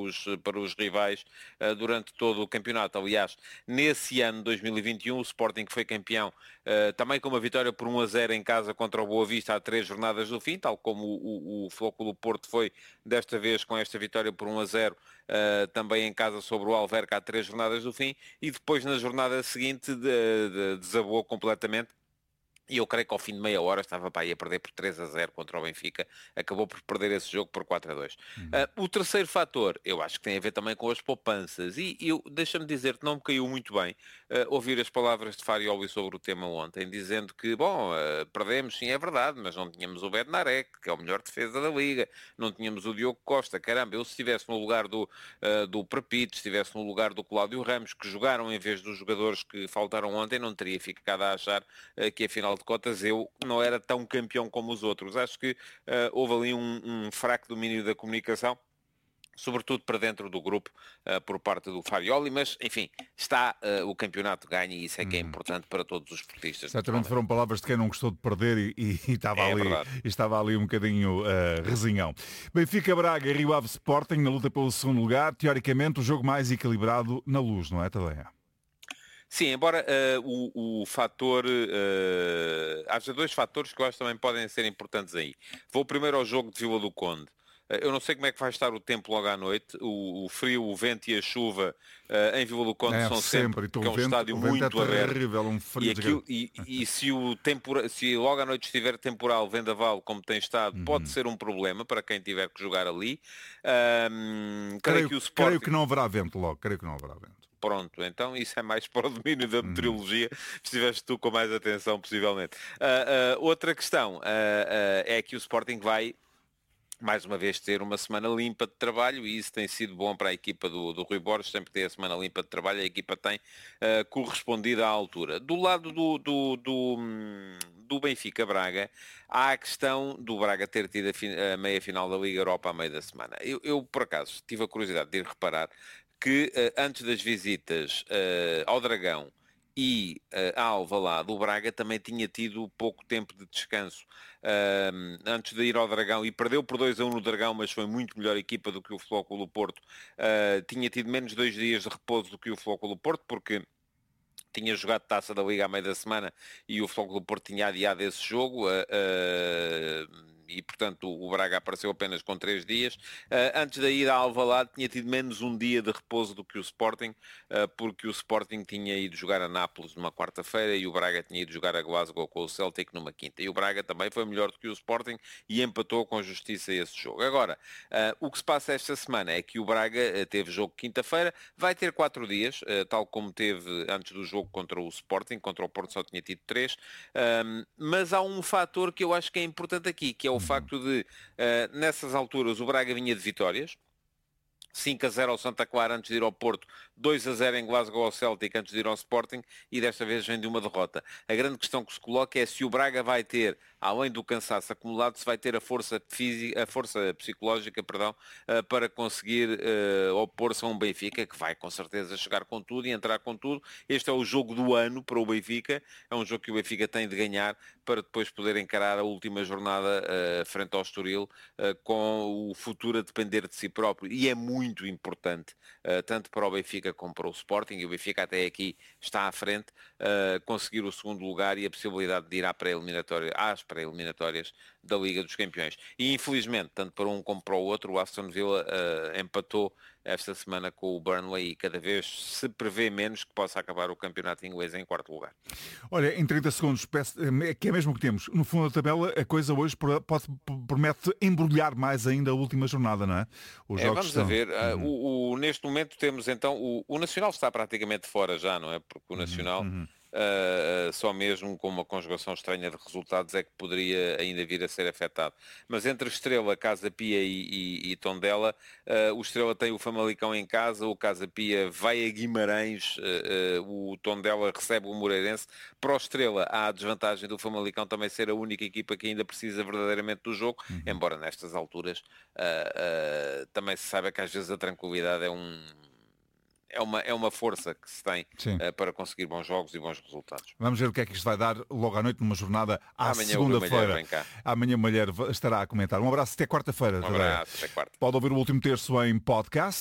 os rivais durante todo o campeonato. Aliás, nesse ano, 2021, o Sporting foi campeão também com uma vitória por 1-0 em casa contra o Boa Vista há 3 jornadas do fim, tal como o Flóculo Porto foi desta vez com esta vitória por 1-0 também em casa sobre o Alverca há 3 jornadas do fim, e depois na jornada seguinte desabou completamente. E eu creio que ao fim de meia hora estava para aí a perder por 3-0 contra o Benfica. Acabou por perder esse jogo por 4-2. O terceiro fator, eu acho que tem a ver também com as poupanças. E deixa-me dizer que não me caiu muito bem ouvir as palavras de Farioli sobre o tema ontem, dizendo que, perdemos, sim, é verdade, mas não tínhamos o Bednarek, que é o melhor defesa da Liga. Não tínhamos o Diogo Costa. Caramba, eu se estivesse no lugar do Prepito, se estivesse no lugar do Cláudio Ramos, que jogaram em vez dos jogadores que faltaram ontem, não teria ficado a achar que afinal de contas eu não era tão campeão como os outros. Acho que houve ali um fraco domínio da comunicação, sobretudo para dentro do grupo, por parte do Farioli, mas, enfim, está o campeonato ganho e isso é que é importante para todos os esportistas. Certamente foram palavras de quem não gostou de perder e estava ali um bocadinho resinhão. Benfica, Braga, Rio Ave, Sporting na luta pelo segundo lugar. Teoricamente, o jogo mais equilibrado na Luz, não é, Tadeia? Sim, embora o fator... haja 2 fatores que eu acho que também podem ser importantes aí. Vou primeiro ao jogo de Vila do Conde. Eu não sei como é que vai estar o tempo logo à noite. O frio, o vento e a chuva em Vila do Conde são sempre porque é um estádio muito aberto. Terrível, um frio e se logo à noite estiver temporal, vendaval, como tem estado, pode ser um problema para quem tiver que jogar ali. Creio que não haverá vento logo. Pronto, então isso é mais para o domínio da meteorologia, se estiveste tu com mais atenção, possivelmente. Outra questão é que o Sporting vai, mais uma vez, ter uma semana limpa de trabalho, e isso tem sido bom para a equipa do Rui Borges. Sempre que tem a semana limpa de trabalho, a equipa tem correspondido à altura. Do lado do Benfica Braga, há a questão do Braga ter tido a meia-final da Liga Europa à meio da semana. Eu, por acaso, tive a curiosidade de ir reparar que antes das visitas ao Dragão e a Alvalade, o Braga também tinha tido pouco tempo de descanso antes de ir ao Dragão, e perdeu por 2-1 no Dragão, mas foi muito melhor equipa do que o Flóculo Porto. Tinha tido menos 2 dias de repouso do que o Flóculo Porto, porque tinha jogado Taça da Liga à meio da semana e o Flóculo Porto tinha adiado esse jogo. E, portanto, o Braga apareceu apenas com 3 dias. Antes da ida à Alvalade, tinha tido menos 1 dia de repouso do que o Sporting, porque o Sporting tinha ido jogar a Nápoles numa quarta-feira e o Braga tinha ido jogar a Glasgow com o Celtic numa quinta. E o Braga também foi melhor do que o Sporting e empatou com justiça esse jogo. Agora, o que se passa esta semana é que o Braga teve jogo quinta-feira, vai ter 4 dias, tal como teve antes do jogo contra o Sporting. Contra o Porto só tinha tido 3. Mas há um fator que eu acho que é importante aqui, que é o facto de, nessas alturas, o Braga vinha de vitórias. 5-0 ao Santa Clara antes de ir ao Porto, 2-0 em Glasgow ao Celtic antes de ir ao Sporting, e desta vez vem de uma derrota. A grande questão que se coloca é se o Braga vai ter, além do cansaço acumulado, se vai ter a força psicológica, para conseguir opor-se a um Benfica que vai com certeza chegar com tudo e entrar com tudo. Este é o jogo do ano para o Benfica, é um jogo que o Benfica tem de ganhar para depois poder encarar a última jornada frente ao Estoril, com o futuro a depender de si próprio, e é muito importante, tanto para o Benfica como para o Sporting, e o Benfica até aqui está à frente, conseguir o segundo lugar e a possibilidade de ir às pré-eliminatórias da Liga dos Campeões. E infelizmente, tanto para um como para o outro, o Aston Villa empatou esta semana com o Burnley e cada vez se prevê menos que possa acabar o campeonato inglês em 4º lugar. Olha, em 30 segundos, que é mesmo o que temos. No fundo da tabela, a coisa hoje promete embrulhar mais ainda a última jornada, não é? Vamos a ver. Neste momento temos então... O Nacional está praticamente fora já, não é? Porque o Nacional... só mesmo com uma conjugação estranha de resultados é que poderia ainda vir a ser afetado. Mas entre Estrela, Casa Pia e Tondela, o Estrela tem o Famalicão em casa, o Casa Pia vai a Guimarães, o Tondela recebe o Moreirense. Para o Estrela há a desvantagem do Famalicão também ser a única equipa que ainda precisa verdadeiramente do jogo, embora nestas alturas também se saiba que às vezes a tranquilidade é uma força que se tem para conseguir bons jogos e bons resultados. Vamos ver o que é que isto vai dar logo à noite numa jornada à segunda-feira. Amanhã a Malheiro estará a comentar. Um abraço, até quarta-feira. Um abraço, até quarta. Pode ouvir o último terço em podcast.